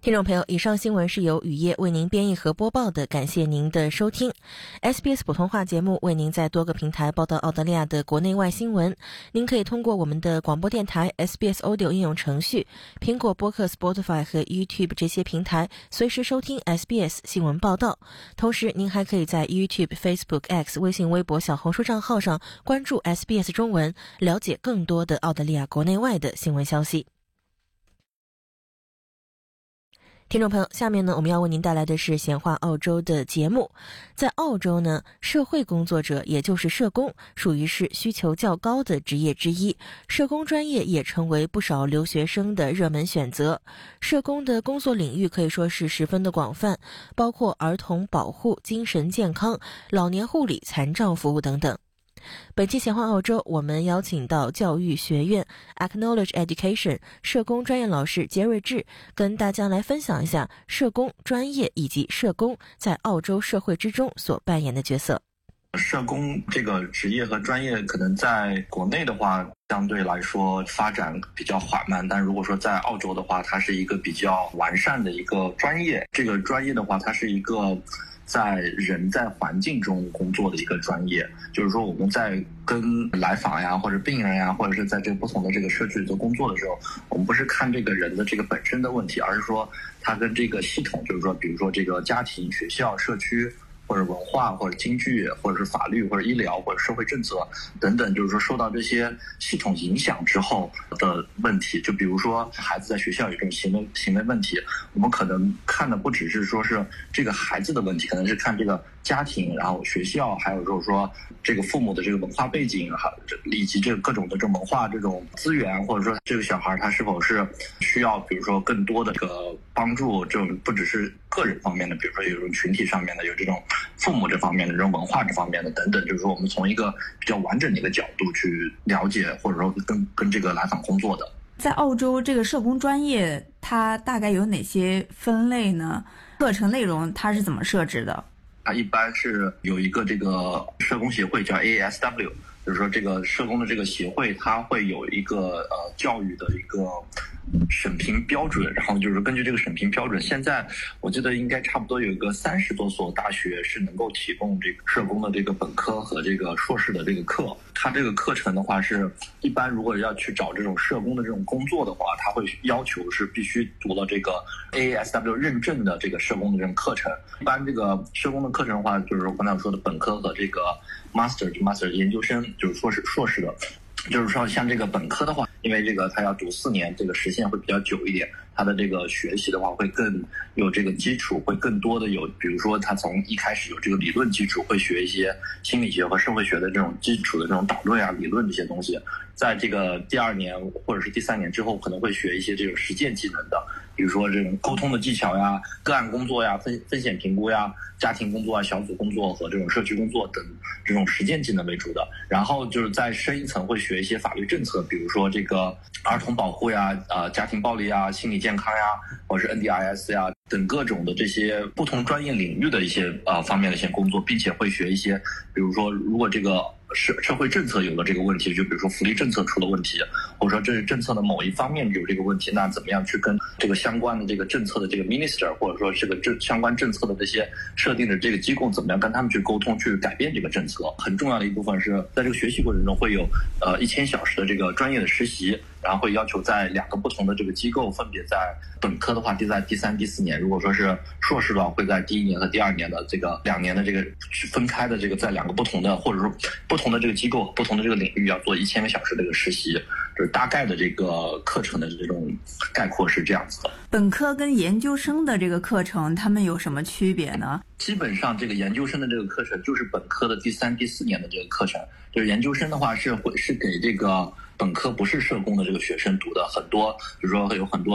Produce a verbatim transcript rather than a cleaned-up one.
听众朋友，以上新闻是由雨夜为您编译和播报的，感谢您的收听。S B S 普通话节目为您在多个平台报道澳大利亚的国内外新闻。您可以通过我们的广播电台 S B S Audio 应用程序、苹果播客 Spotify 和 YouTube 这些平台随时收听 S B S 新闻报道。同时，您还可以在 YouTube、Facebook、X、微信、微博、小红书账号上关注 S B S 中文，了解更多的澳大利亚国内外的新闻消息。听众朋友，下面呢，我们要为您带来的是闲话澳洲的节目。在澳洲呢，社会工作者也就是社工，属于是需求较高的职业之一。社工专业也成为不少留学生的热门选择。社工的工作领域可以说是十分的广泛，包括儿童保护、精神健康、老年护理、残障服务等等。本期闲话澳洲，我们邀请到教育学院 Acknowledge Education 社工专业老师杰瑞智，跟大家来分享一下社工专业以及社工在澳洲社会之中所扮演的角色。 社工这个职业和专业可能在国内的话相对来说发展比较缓慢，但如果说在澳洲的话，它是一个比较完善的一个专业。这个专业的话，它是一个在人在环境中工作的一个专业，就是说我们在跟来访呀或者病人呀，或者是在这个不同的这个社区里做工作的时候，我们不是看这个人的这个本身的问题，而是说他跟这个系统，就是说比如说这个家庭、学校、社区或者文化或者经济或者是法律或者医疗或者社会政策等等，就是说受到这些系统影响之后的问题。就比如说孩子在学校有这种行为行为问题，我们可能看的不只是说是这个孩子的问题，可能是看这个家庭，然后学校，还有就是说这个父母的这个文化背景，以及这个各种的这种文化这种资源，或者说这个小孩他是否是需要比如说更多的这个帮助，这种不只是个人方面的，比如说有这种群体上面的，有这种父母这方面的，这种文化这方面的等等，就是说我们从一个比较完整的一个角度去了解，或者说跟跟这个来访工作的。 在澳洲这个社工专业它大概有哪些分类呢？课程内容它是怎么设置的？ 它一般是有一个这个社工协会叫 A A S W， 就是说这个社工的这个协会，它会有一个呃教育的一个审评标准，然后就是根据这个审评标准，现在我记得应该差不多有一个三十多所大学是能够提供这个社工的这个本科和这个硕士的这个课。它这个课程的话是一般如果要去找这种社工的这种工作的话，它会要求是必须读了这个 A A S W 认证的这个社工的这种课程。一般这个社工的课程的话，就是我刚才说的本科和这个 master 就 master 研究生，就是硕士硕士的。就是说像这个本科的话，因为这个他要读四年，这个时限会比较久一点，他的这个学习的话会更有这个基础，会更多的有，比如说他从一开始有这个理论基础，会学一些心理学和社会学的这种基础的这种导论啊、理论这些东西。在这个第二年或者是第三年之后，可能会学一些这种实践技能的，比如说这种沟通的技巧呀、个案工作呀、风风险评估呀、家庭工作啊、小组工作和这种社区工作等这种实践技能为主的。然后就是再深一层会学一些法律政策，比如说这个儿童保护呀、呃家庭暴力啊、心理健康呀，或者是 N D I S 呀等各种的这些不同专业领域的一些呃方面的一些工作，并且会学一些，比如说如果这个社社会政策有了这个问题，就比如说福利政策出了问题，或者说这是政策的某一方面有这个问题，那怎么样去跟这个相关的这个政策的这个 minister， 或者说这个政相关政策的这些设定的这个机构，怎么样跟他们去沟通，去改变这个政策。很重要的一部分是在这个学习过程中会有呃一千小时的这个专业的实习，然后会要求在两个不同的这个机构，分别在本科的话在第三、第四年，如果说是硕士的话会在第一年和第二年的这个两年的这个分开的这个在两个不同的或者说不同的这个机构、不同的这个领域要做一千个小时的这个实习，就是大概的这个课程的这种概括是这样子的。 本科跟研究生的这个课程，他们有什么区别呢？ 基本上这个研究生的这个课程就是本科的第三、第四年的这个课程，就是研究生的话是会是给这个本科不是社工的这个学生读的，很多比如说有很多